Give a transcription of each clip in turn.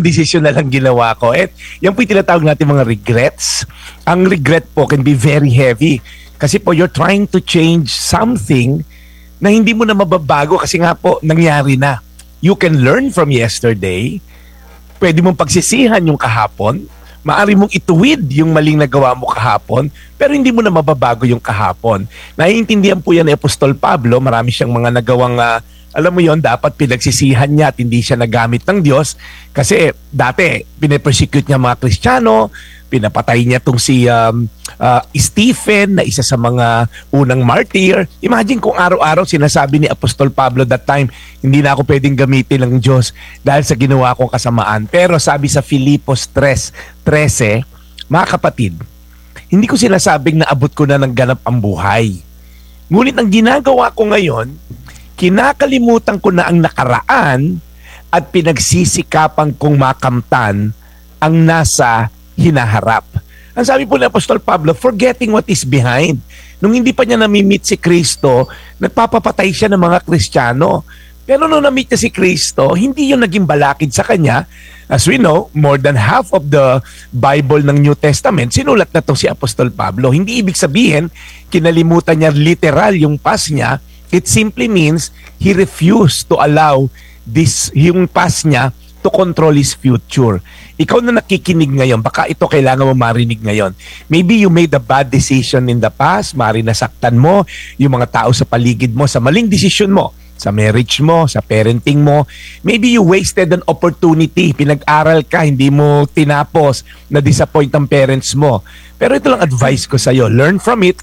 desisyon na lang ginawa ko. At yan po yung tinatawag natin mga regrets. Ang regret po can be very heavy. Kasi po, you're trying to change something na hindi mo na mababago kasi nga po, nangyari na. You can learn from yesterday. Pwede mong pagsisihan yung kahapon. Maari mong ituwid yung maling nagawa mo kahapon, pero hindi mo na mababago yung kahapon. Naiintindihan po yan ni Apostol Pablo. Marami siyang mga nagawang, alam mo yon, dapat pinagsisihan niya at hindi siya nagamit ng Diyos. Kasi dati, pinapersecute niya mga Kristiyano, pinapatay niya itong si Stephen na isa sa mga unang martyr. Imagine kung araw-araw sinasabi ni Apostol Pablo that time, hindi na ako pwedeng gamitin ng Diyos dahil sa ginawa kong kasamaan. Pero sabi sa Filipos 3:13, mga kapatid, hindi ko sinasabing naabot ko na ng ganap ang buhay. Ngunit ang ginagawa ko ngayon, kinakalimutan ko na ang nakaraan at pinagsisikapan kong makamtan ang nasa hinaharap. Ang sabi po ni Apostol Pablo, forgetting what is behind. Nung hindi pa niya nami-meet si Kristo, nagpapapatay siya ng mga Kristiyano. Pero nung na-meet niya si Kristo, hindi yun naging balakid sa kanya. As we know, more than half of the Bible ng New Testament, sinulat na to si Apostol Pablo. Hindi ibig sabihin, kinalimutan niya literal yung past niya. It simply means he refused to allow yung past niya to control his future. Ikaw na nakikinig ngayon, baka ito kailangan mo marinig ngayon. Maybe you made a bad decision in the past, mari nasaktan mo yung mga tao sa paligid mo, sa maling desisyon mo, sa marriage mo, sa parenting mo. Maybe you wasted an opportunity, pinag-aral ka, hindi mo tinapos, na-disappoint ang parents mo. Pero ito lang advice ko sa'yo, learn from it,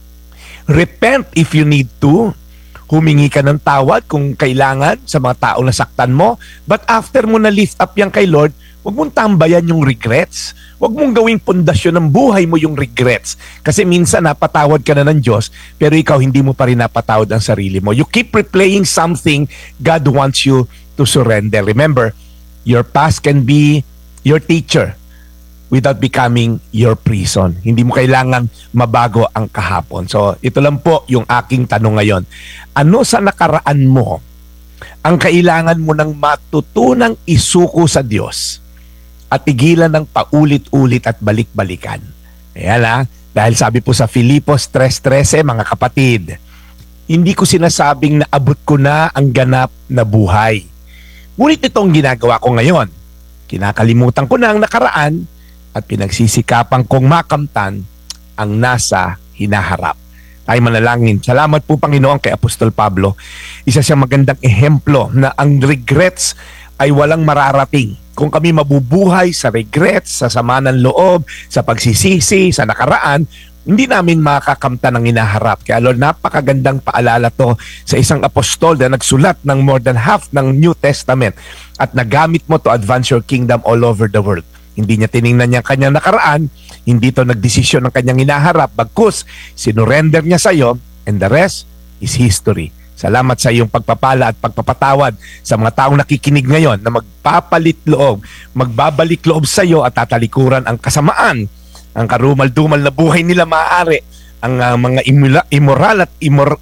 repent if you need to, humingi ka ng tawad kung kailangan sa mga taong nasaktan mo. But after mo na lift up yan kay Lord, huwag mong tambayan yung regrets. Huwag mong gawing pundasyon ng buhay mo yung regrets. Kasi minsan napatawad ka na ng Diyos, pero ikaw hindi mo pa rin napatawad ang sarili mo. You keep replaying something God wants you to surrender. Remember, your past can be your teacher without becoming your prison. Hindi mo kailangang mabago ang kahapon. So, ito lang po yung aking tanong ngayon. Ano sa nakaraan mo ang kailangan mo ng matutunang isuko sa Diyos at tigilan ng paulit-ulit at balik-balikan? Ayan dahil sabi po sa Filipos 3:13, mga kapatid, hindi ko sinasabing naabot ko na ang ganap na buhay. Ngunit itong ginagawa ko ngayon. Kinakalimutan ko na ang nakaraan at pinagsisikapan kong makamtan ang nasa hinaharap. Tayo manalangin. Salamat po, Panginoon, kay Apostol Pablo. Isa siyang magandang ehemplo na ang regrets ay walang mararating. Kung kami mabubuhay sa regrets, sa sama ng loob, sa pagsisisi, sa nakaraan, hindi namin makakamtan ang hinaharap. Kaya Lord, napakagandang paalala to sa isang apostol na nagsulat ng more than half ng New Testament at nagamit mo to advance your kingdom all over the world. Hindi niya tiningnan niya ang kanyang nakaraan, hindi to nagdesisyon ng kanyang hinaharap, bagkus sinurrender niya sa iyo, and the rest is history. Salamat sa iyong pagpapala at pagpapatawad sa mga taong nakikinig ngayon na magpapalit loob, magbabalik loob sa iyo at tatalikuran ang kasamaan, ang karumal-dumal na buhay nila maaari, ang mga immoral at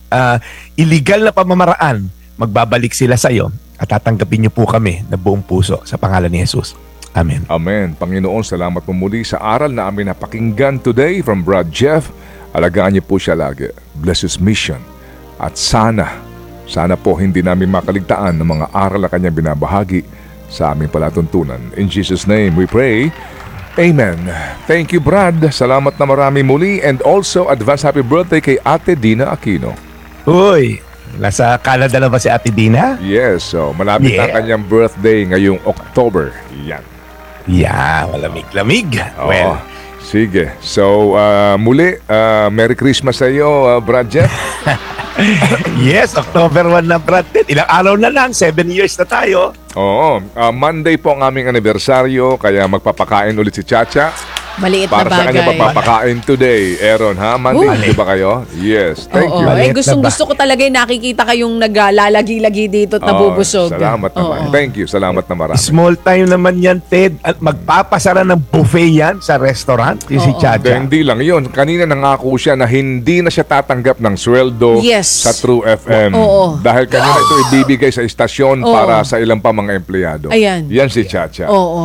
illegal na pamamaraan, magbabalik sila sa iyo at tatanggapin niyo po kami na buong puso sa pangalan ni Jesus. Amen. Amen. Panginoon, salamat po muli sa aral na aming napakinggan today from Brad Jeff. Alagaan niyo po siya lagi. Bless his mission. At sana po hindi namin makaligtaan ng mga aral na kanyang binabahagi sa aming palatuntunan. In Jesus' name we pray. Amen. Thank you, Brad. Salamat na marami muli. And also, advance happy birthday kay Ate Dina Aquino. Uy, nasa Canada na ba si Ate Dina? Yes, so malapit na kanyang birthday ngayong October. Yan. Yeah, malamig-lamig. Oo. Well, Sige. So, muli, Merry Christmas sa iyo, Brad Jeff. yes, October 1 na, Brad Pitt. Ilang araw na lang, 7 years na tayo. Oo. Monday po ang aming anibersaryo, kaya magpapakain ulit si Chacha. Maliit Para na sa kanya bagay. magpapakain today. Aaron, ha? Monday, di ba kayo? Yes. Thank you. Maliit na Gusto ko talaga yung nakikita kayong naglalagi-lagi dito at Oo, nabubusog. Salamat naman. Oo. Thank you. Salamat na marami. Small time naman yan, Ted. At magpapasara ng buffet yan sa restaurant. Yung si Oo. Chacha. Hindi lang yun. Kanina nangako siya na hindi na siya tatanggap ng sweldo Yes. sa True FM. Oo. Dahil kanina ito ibibigay sa istasyon Oo. para sa ilang pa mga empleyado. Ayan. Yan si Chacha. Oo.